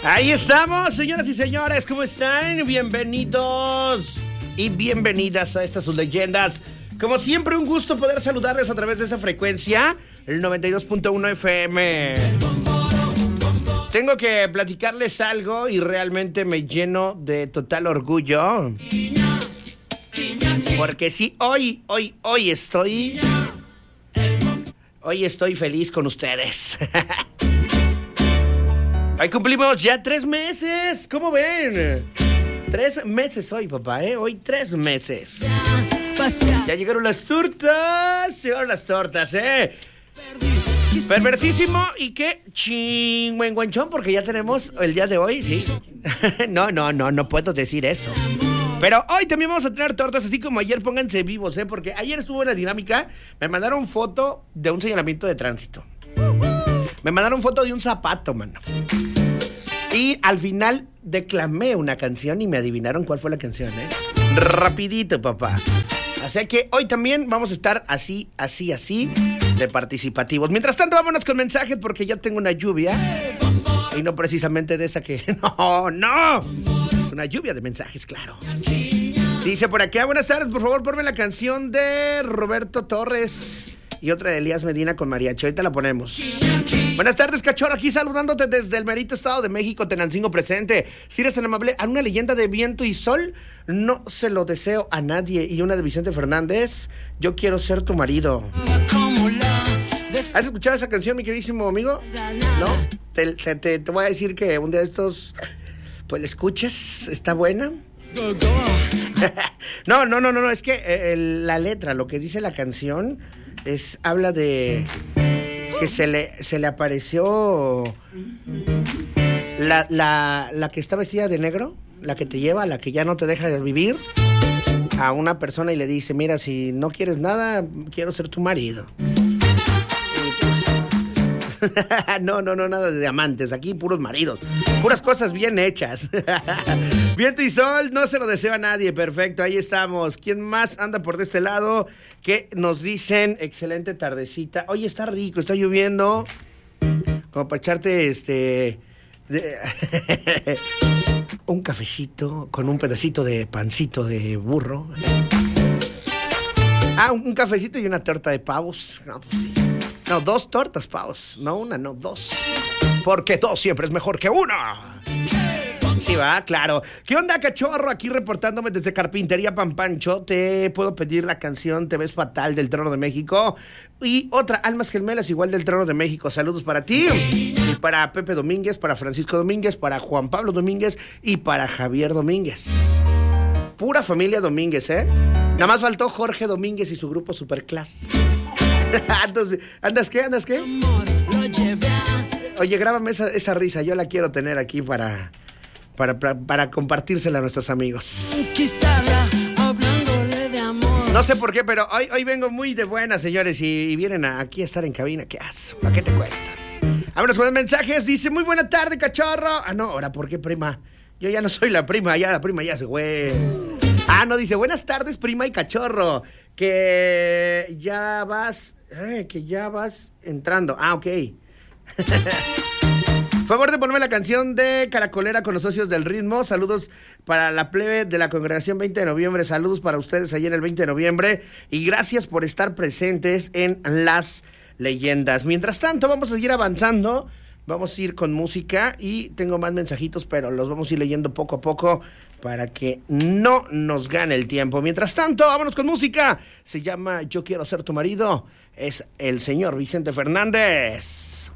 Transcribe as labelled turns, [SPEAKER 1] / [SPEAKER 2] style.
[SPEAKER 1] Ahí estamos, señoras y señores, ¿cómo están? Bienvenidos y bienvenidas a estas sus leyendas. Como siempre, un gusto poder saludarles a través de esa frecuencia, el 92.1 FM. Tengo que platicarles algo y realmente me lleno de total orgullo. Porque sí, hoy estoy feliz con ustedes. Hoy cumplimos ya 3 meses. ¿Cómo ven? 3 meses hoy, papá, Hoy 3 meses. Ya llegaron las tortas. Perversísimo y qué chingüengüenchón, porque ya tenemos el día de hoy, ¿sí? No puedo decir eso. Pero hoy también vamos a tener tortas, así como ayer, pónganse vivos, porque ayer estuvo en la dinámica, me mandaron foto de un señalamiento de tránsito. Me mandaron foto de un zapato, mano. Y al final declamé una canción y me adivinaron cuál fue la canción, Rapidito, papá. Así que hoy también vamos a estar así de participativos. Mientras tanto, vámonos con mensajes porque ya tengo una lluvia. Y no precisamente de esa que... ¡No! Es una lluvia de mensajes, claro. Dice por acá, buenas tardes, por favor, ponme la canción de Roberto Torres y otra de Elías Medina con mariachi. Ahorita la ponemos. Buenas tardes, cachorro, aquí saludándote desde el merito Estado de México, Tenancingo presente. Si eres tan amable, a una leyenda de viento y sol, no se lo deseo a nadie. Y una de Vicente Fernández, yo quiero ser tu marido. ¿Has escuchado esa canción, mi queridísimo amigo? ¿No? Te voy a decir que un día de estos, pues la escuches, está buena. No, es que la letra, lo que dice la canción, habla de que se le apareció la que está vestida de negro, la que te lleva, la que ya no te deja de vivir, a una persona y le dice, mira, si no quieres nada, quiero ser tu marido. No, nada de amantes, aquí puros maridos, puras cosas bien hechas. Viento y sol, no se lo deseo a nadie, perfecto, ahí estamos. ¿Quién más anda por de este lado? Que nos dicen, excelente tardecita. Oye, está rico, está lloviendo, como para echarte un cafecito con un pedacito de pancito de burro. Un cafecito y una torta de pavos. No, pues sí. No, 2 tortas, pavos. No una, no 2. Porque 2 siempre es mejor que 1. Sí, va, claro. ¿Qué onda, cachorro? Aquí reportándome desde Carpintería Pampancho. Te puedo pedir la canción Te ves fatal del Trono de México. Y otra, Almas Gemelas, igual del Trono de México. Saludos para ti. Y para Pepe Domínguez, para Francisco Domínguez, para Juan Pablo Domínguez y para Javier Domínguez. Pura familia Domínguez, Nada más faltó Jorge Domínguez y su grupo Superclass. ¿Andas qué? Oye, grábame esa risa, yo la quiero tener aquí para compartírsela a nuestros amigos. No sé por qué, pero hoy vengo muy de buenas, señores, y vienen aquí a estar en cabina. ¿Qué haces? ¿Para qué te cuentan? Vámonos con los mensajes. Dice, muy buena tarde, cachorro. No, ahora, ¿por qué, prima? Yo ya no soy la prima, ya la prima ya se fue. No, dice, buenas tardes, prima y cachorro. Que ya vas entrando. Ok. Favor de ponerme la canción de Caracolera con los socios del ritmo. Saludos para la plebe de la congregación 20 de noviembre. Saludos para ustedes allí en el 20 de noviembre. Y gracias por estar presentes en las leyendas. Mientras tanto, vamos a seguir avanzando. Vamos a ir con música y tengo más mensajitos, pero los vamos a ir leyendo poco a poco para que no nos gane el tiempo. Mientras tanto, vámonos con música. Se llama Yo quiero ser tu marido. Es el señor Vicente Fernández.